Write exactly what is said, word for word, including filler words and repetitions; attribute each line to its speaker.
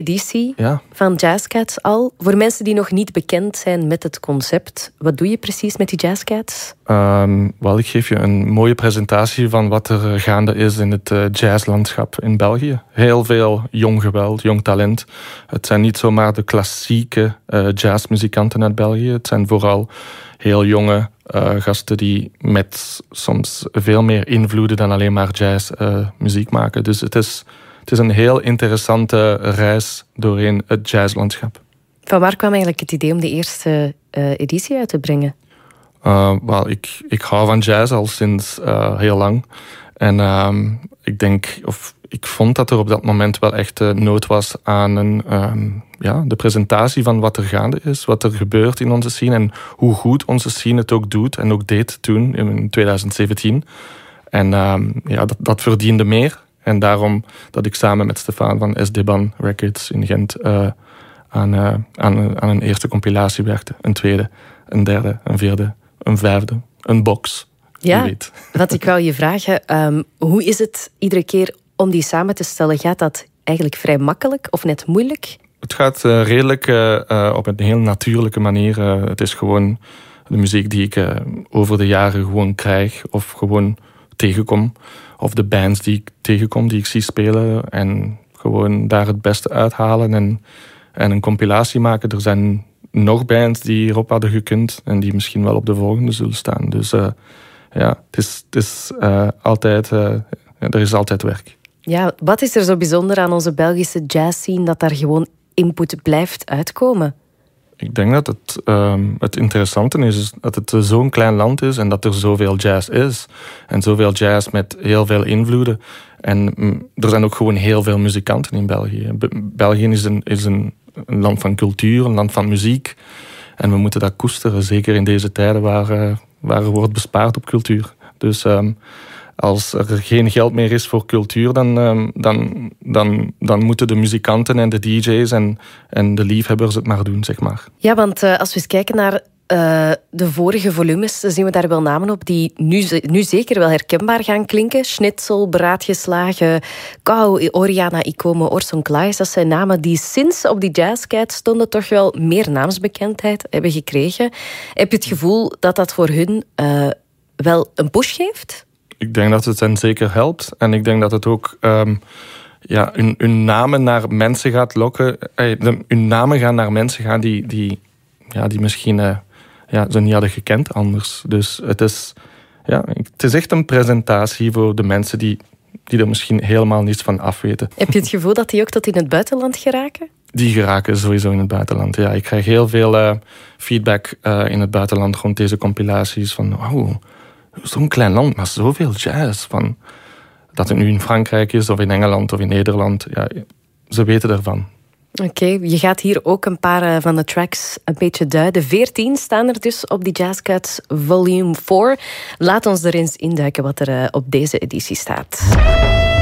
Speaker 1: editie
Speaker 2: ja.
Speaker 1: van Jazzcats al. Voor mensen die nog niet bekend zijn met het concept, wat doe je precies met die Jazzcats?
Speaker 2: Um, wel, ik geef je een mooie presentatie van wat er gaande is in het uh, jazzlandschap in België. Heel veel jong geweld, jong talent. Het zijn niet zomaar de klassieke uh, jazzmuzikanten uit België. Het zijn vooral heel jonge uh, gasten die met soms veel meer invloeden dan alleen maar jazz uh, muziek maken. Dus het is, het is een heel interessante reis doorheen het jazzlandschap.
Speaker 1: Van waar kwam eigenlijk het idee om de eerste uh, editie uit te brengen?
Speaker 2: Uh, wel, ik, ik hou van jazz al sinds uh, heel lang. En um, ik denk, of ik vond dat er op dat moment wel echt uh, nood was aan een, um, ja, de presentatie van wat er gaande is, wat er gebeurt in onze scene en hoe goed onze scene het ook doet en ook deed toen in twintig zeventien. En um, ja, dat, dat verdiende meer. En daarom dat ik samen met Stefan van Esteban Records in Gent uh, aan, uh, aan, aan een eerste compilatie werkte. Een tweede, een derde, een vierde, een vijfde, een box.
Speaker 1: Ja, wat ik wou je vragen, um, hoe is het iedere keer om die samen te stellen? Gaat dat eigenlijk vrij makkelijk of net moeilijk?
Speaker 2: Het gaat uh, redelijk uh, uh, op een heel natuurlijke manier. Uh, het is gewoon de muziek die ik uh, over de jaren gewoon krijg of gewoon tegenkom. Of de bands die ik tegenkom, die ik zie spelen. En gewoon daar het beste uithalen en, en een compilatie maken. Er zijn nog bands die hierop hadden gekund en die misschien wel op de volgende zullen staan. Dus uh, ja, het is, het is uh, altijd, uh, er is altijd werk.
Speaker 1: Ja, wat is er zo bijzonder aan onze Belgische jazzscene dat daar gewoon input blijft uitkomen?
Speaker 2: Ik denk dat het, um, het interessante is, is dat het zo'n klein land is en dat er zoveel jazz is. En zoveel jazz met heel veel invloeden. En mm, er zijn ook gewoon heel veel muzikanten in België. Be- België is, een, is een, een land van cultuur, een land van muziek. En we moeten dat koesteren, zeker in deze tijden waar, uh, waar er wordt bespaard op cultuur. Dus um, als er geen geld meer is voor cultuur, dan, um, dan, dan, dan moeten de muzikanten en de D J's en, en de liefhebbers het maar doen, zeg maar.
Speaker 1: Ja, want uh, als we eens kijken naar uh, de vorige volumes, zien we daar wel namen op die nu, nu zeker wel herkenbaar gaan klinken. Schnitzel, Beraadgeslagen, Kou, Oriana Ikome, Orson Claes. Dat zijn namen die sinds op die Jazzcats stonden toch wel meer naamsbekendheid hebben gekregen. Heb je het gevoel dat dat voor hun uh, wel een push geeft?
Speaker 2: Ik denk dat het hen zeker helpt. En ik denk dat het ook um, ja, hun, hun namen naar mensen gaat lokken. Hey, de, hun namen gaan naar mensen gaan die, die, ja, die misschien uh, ja, ze niet hadden gekend anders. Dus het is, ja, het is echt een presentatie voor de mensen die, die er misschien helemaal niets van afweten.
Speaker 1: Heb je het gevoel dat die ook tot in het buitenland geraken?
Speaker 2: Die geraken sowieso in het buitenland. Ja, ik krijg heel veel uh, feedback uh, in het buitenland rond deze compilaties. Van wauw, zo'n klein land, maar zoveel jazz. Van, dat het nu in Frankrijk is, of in Engeland, of in Nederland. Ja, ze weten ervan.
Speaker 1: Oké, okay, je gaat hier ook een paar van de tracks een beetje duiden. veertien staan er dus op die Jazzcats Volume vier. Laat ons er eens induiken wat er op deze editie staat.